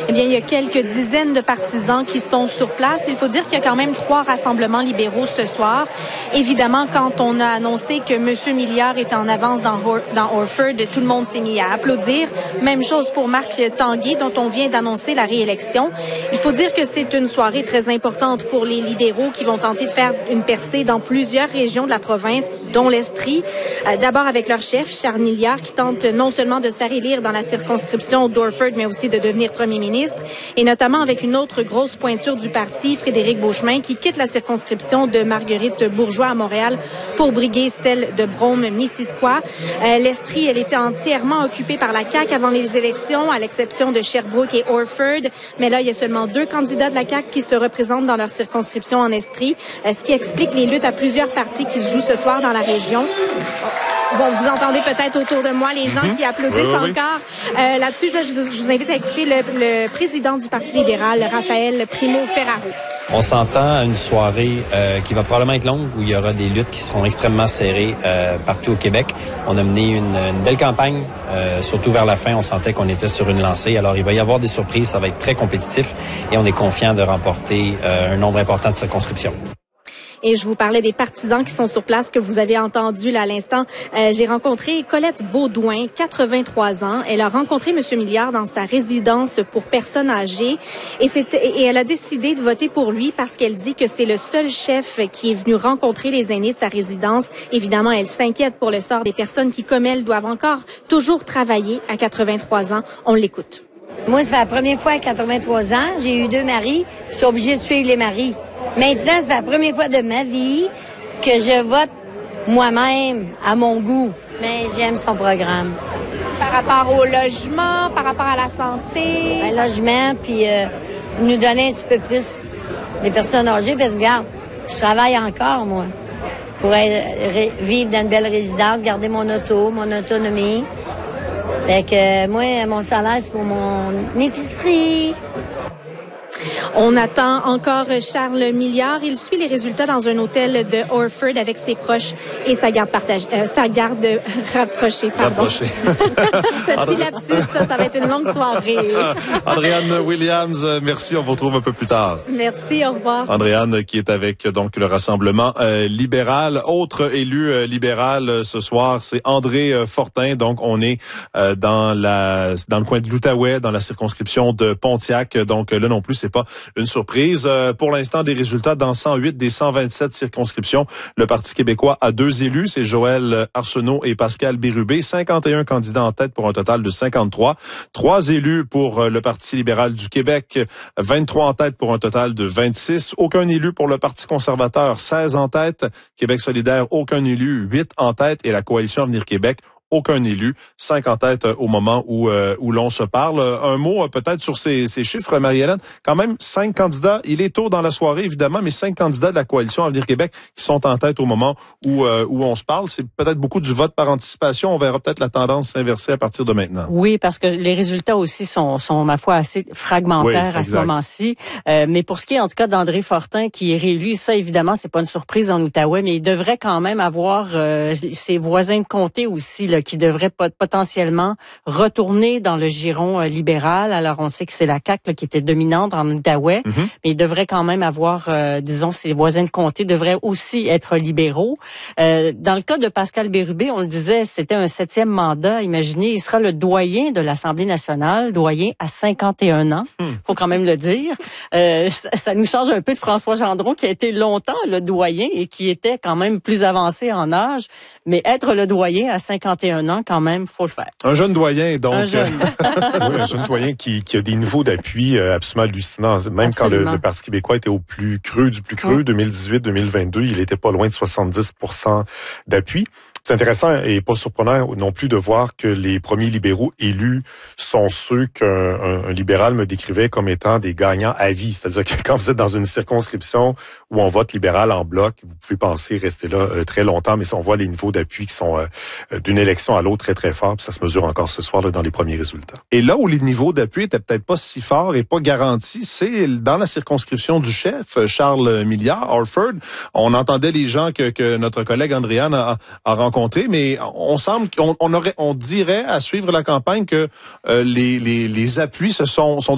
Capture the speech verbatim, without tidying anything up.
Eh bien, il y a quelques dizaines de partisans qui sont sur place. Il faut dire qu'il y a quand même trois rassemblements libéraux ce soir. Évidemment, quand on a annoncé que M. Milliard était en avance dans, Or- dans Orford, tout le monde s'est mis à applaudir. Même chose pour Marc Tanguay, dont on vient d'annoncer la réélection. Il faut dire que c'est une soirée très importante pour les libéraux qui vont tenter de faire une percée dans plusieurs régions de la province, dont l'Estrie. Euh, d'abord avec leur chef, Charles Milliard, qui tente non seulement de se faire élire dans la circonscription d'Orford, mais aussi de devenir premier ministre, et notamment avec une autre grosse pointure du parti, Frédéric Beauchemin, qui quitte la circonscription de Marguerite Bourgeois à Montréal pour briguer celle de Brome-Missisquoi. Euh, L'Estrie, elle était entièrement occupée par la C A Q avant les élections, à l'exception de Sherbrooke et Orford, mais là, il y a seulement deux candidats de la C A Q qui se représentent dans leur circonscription en Estrie, euh, ce qui explique les luttes à plusieurs partis qui se jouent ce soir dans la région. Bon, vous entendez peut-être autour de moi les gens mm-hmm. qui applaudissent oui, oui, encore. Oui. Euh, là-dessus, là, je, vous, je vous invite à écouter le, le président du Parti libéral, Raphaël Primo-Ferraro. On s'entend à une soirée euh, qui va probablement être longue, où il y aura des luttes qui seront extrêmement serrées euh, partout au Québec. On a mené une, une belle campagne, euh, surtout vers la fin, on sentait qu'on était sur une lancée. Alors, il va y avoir des surprises, ça va être très compétitif et on est confiant de remporter euh, un nombre important de circonscriptions. Et je vous parlais des partisans qui sont sur place que vous avez entendu là à l'instant. Euh, j'ai rencontré Colette Baudouin, quatre-vingt-trois ans. Elle a rencontré M. Milliard dans sa résidence pour personnes âgées et, c'était, et elle a décidé de voter pour lui parce qu'elle dit que c'est le seul chef qui est venu rencontrer les aînés de sa résidence. Évidemment, elle s'inquiète pour le sort des personnes qui, comme elle, doivent encore toujours travailler à quatre-vingt-trois ans. On l'écoute. Moi, ça fait la première fois à quatre-vingt-trois ans. J'ai eu deux maris. Je suis obligée de suivre les maris. Maintenant, c'est la première fois de ma vie que je vote moi-même à mon goût. Mais j'aime son programme. Par rapport au logement, par rapport à la santé? Ben, logement, puis euh, nous donner un petit peu plus des personnes âgées. Parce que, regarde, je travaille encore, moi, pour être, ré, vivre dans une belle résidence, garder mon auto, mon autonomie. Fait que, euh, moi, mon salaire, c'est pour mon épicerie. On attend encore Charles Milliard. Il suit les résultats dans un hôtel de Orford avec ses proches et sa garde partagée, euh, sa garde rapprochée, pardon. Rapprochée. Petit lapsus, ça, ça va être une longue soirée. Andréane Williams, merci. On vous retrouve un peu plus tard. Merci, au revoir. Andréane qui est avec donc le Rassemblement euh, libéral. Autre élu euh, libéral euh, ce soir, c'est André euh, Fortin. Donc, on est euh, dans la dans le coin de l'Outaouais, dans la circonscription de Pontiac. Donc, là non plus, c'est pas une surprise. Euh, pour l'instant, des résultats dans cent huit des cent vingt-sept circonscriptions. Le Parti québécois a deux élus, c'est Joël Arsenault et Pascal Bérubé. cinquante et un candidats en tête pour un total de cinquante-trois. Trois élus pour le Parti libéral du Québec, vingt-trois en tête pour un total de vingt-six. Aucun élu pour le Parti conservateur, seize en tête. Québec solidaire, aucun élu, huit en tête. Et la Coalition Avenir Québec, aucun élu, cinq en tête au moment où euh, où l'on se parle. Un mot peut-être sur ces, ces chiffres, Marie-Hélène. Quand même, cinq candidats. Il est tôt dans la soirée, évidemment, mais cinq candidats de la Coalition Avenir Québec qui sont en tête au moment où euh, où on se parle. C'est peut-être beaucoup du vote par anticipation. On verra peut-être la tendance s'inverser à partir de maintenant. Oui, parce que les résultats aussi sont, sont ma foi, assez fragmentaires oui, à ce moment-ci. Euh, mais pour ce qui est, en tout cas, d'André Fortin, qui est réélu, ça, évidemment, c'est pas une surprise en Outaouais, mais il devrait quand même avoir euh, ses voisins de comté aussi, là, qui devrait potentiellement retourner dans le giron euh, libéral. Alors, on sait que c'est la C A Q là, qui était dominante en Outaouais, mm-hmm. mais il devrait quand même avoir, euh, disons, ses voisins de comté devraient aussi être libéraux. Euh, dans le cas de Pascal Bérubé, on le disait, c'était un septième mandat. Imaginez, il sera le doyen de l'Assemblée nationale, doyen à cinquante et un ans, mm. faut quand même le dire. Euh, ça, ça nous change un peu de François Gendron, qui a été longtemps le doyen et qui était quand même plus avancé en âge, mais être le doyen à cinquante et un ans, quand même, faut le faire. Un jeune doyen, donc. Un jeune. oui, un jeune doyen qui, qui a des niveaux d'appui euh, absolument hallucinants. Même absolument. Quand le, le Parti québécois était au plus creux du plus creux, oui. deux mille dix-huit deux mille vingt-deux, il était pas loin de soixante-dix pour cent d'appui. C'est intéressant et pas surprenant non plus de voir que les premiers libéraux élus sont ceux qu'un un, un libéral me décrivait comme étant des gagnants à vie. C'est-à-dire que quand vous êtes dans une circonscription où on vote libéral en bloc, vous pouvez penser rester là euh, très longtemps, mais si on voit les niveaux d'appui qui sont euh, d'une élection à l'autre très très forts, puis ça se mesure encore ce soir là, dans les premiers résultats. Et là où les niveaux d'appui étaient peut-être pas si forts et pas garantis, c'est dans la circonscription du chef, Charles Milliard, Orford. On entendait les gens que, que notre collègue Andréane a, a rencontrés, mais on semble qu'on on aurait, on dirait à suivre la campagne que euh, les, les, les appuis se sont, sont